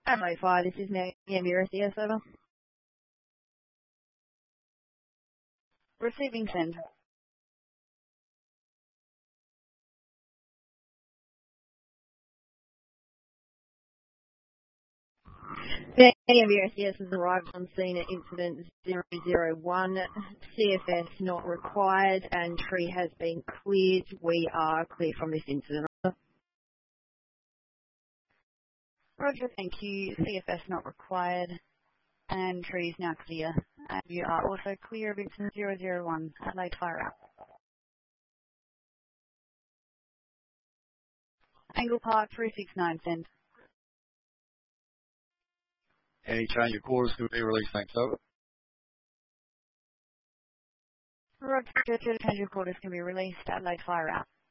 Adelaide Fire, this is Megan BRCS, over. Receiving send. BRCS has arrived on scene at incident 001. CFS not required and tree has been cleared. We are clear from this incident. Roger, thank you. CFS not required and tree is now clear. And you are also clear of incident 001. Adelaide Fire out. Angle Park 369 send. Any change of quarters could be released, thanks, over. Roger, change of quarters can be released. Adelaide Fire out.